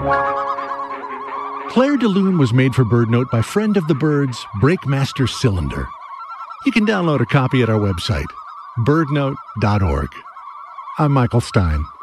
Claire de Lune was made for BirdNote by friend of the birds, Breakmaster Cylinder. You can download a copy at our website, birdnote.org. I'm Michael Stein.